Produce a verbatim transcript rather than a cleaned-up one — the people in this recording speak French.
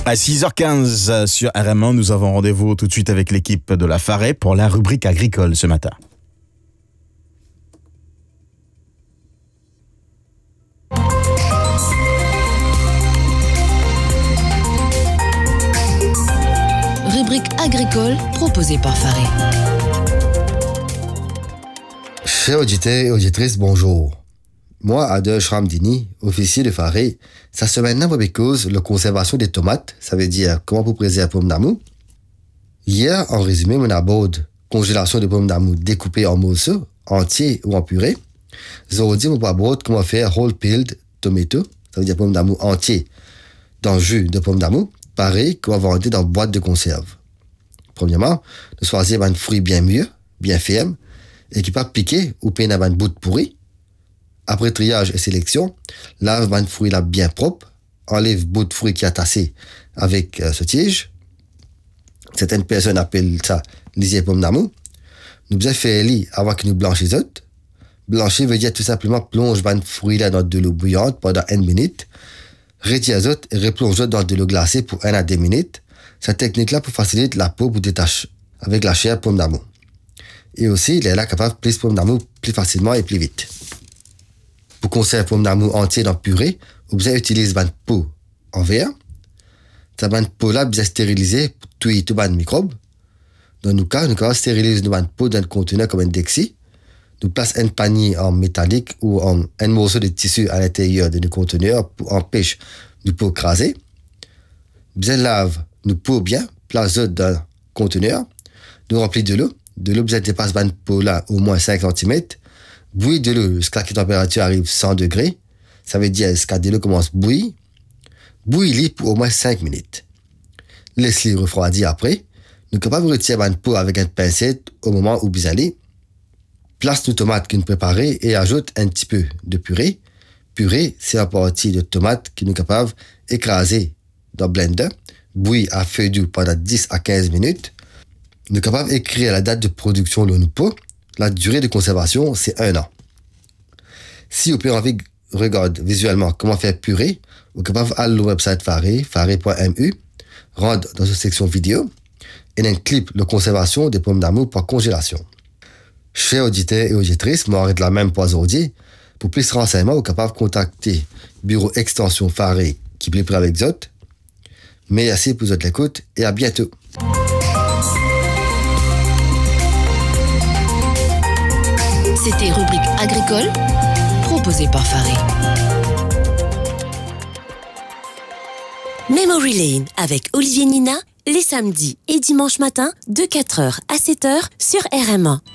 À six heures quinze sur R M un, nous avons rendez-vous tout de suite avec l'équipe de la Farée pour la rubrique agricole ce matin. Rubrique agricole proposée par Farée. Chers auditeurs et auditrices, bonjour. Moi, Adel Shramdini, officier de Farée, ça se met pour cause la conservation des tomates, ça veut dire comment pour préserver les pommes d'amour. Hier, en résumé, on aborde congélation de pommes d'amour découpées en morceaux, entiers ou en purée. Aujourd'hui, on aborde comment faire whole peeled tomato, ça veut dire pommes d'amour entiers dans le jus de pommes d'amour, pareil qu'on va vendre dans une boîte de conserve. Premièrement, de choisir un fruit bien mûr, bien ferme, et qui pas piqué ou peine à un bout de pourri. Après triage et sélection, lave un fruit là bien propre, enlève bout de fruit qui a tassé avec euh, ce tige. Certaines personnes appellent ça lisier pomme d'amour. Nous devons faire lit avant que nous blanchissons. Blanchir veut dire tout simplement plonge un fruit là dans de l'eau bouillante pendant une minute, retire les autres et replonge dans de l'eau glacée pour une à deux minutes. Cette technique-là pour faciliter la peau pour détacher avec la chair pomme d'amour. Et aussi, il est là capable de plier pomme d'amour plus facilement et plus vite. Pour conserver pomme d'amour entier dans purée, vous pouvez utiliser une peau en verre. Cette peau-là, vous stériliser pour tuer tous les microbes. Dans nos cas, nous pouvons stériliser une peau dans un conteneur comme un Dexi. Nous plaçons un panier en métallique ou en, un morceau de tissu à l'intérieur de nos conteneurs pour empêcher nos peaux craser. Vous lave nos peaux bien, place dans un conteneur. Nous remplissons de l'eau. De l'eau, vous dépasse une peau-là au moins cinq centimètres. Bouillir de l'eau jusqu'à ce que la température arrive cent degrés. Ça veut dire jusqu'à de l'eau commence à bouillir. Bouillir pour au moins cinq minutes. Laissez-le refroidir après. Nous sommes capables de retirer une peau avec une pincette au moment où vous allez. Place nos tomates que nous préparons et ajoute un petit peu de purée. Purée, c'est une partie de tomates que nous sommes capables d'écraser dans le blender. Bouillir à feu doux pendant dix à quinze minutes. Nous sommes capables d'écrire la date de production de nos peaux. La durée de conservation, c'est un an. Si vous avez envie de regarder visuellement comment faire purée, vous êtes capable d'aller au website Farée, farée point m u, rendre dans la section vidéo, et un clip de conservation des pommes d'amour par congélation. Chers auditeurs et auditrices, moi arrête la même pour aujourd'hui. Pour plus de renseignements, vous êtes capable de contacter Bureau Extension Farée qui plaît près avec Zot. Merci pour votre écoute et à bientôt. C'était rubrique agricole proposée par Farée. Memory Lane avec Olivier Nina les samedis et dimanches matins de quatre heures à sept heures sur R M un.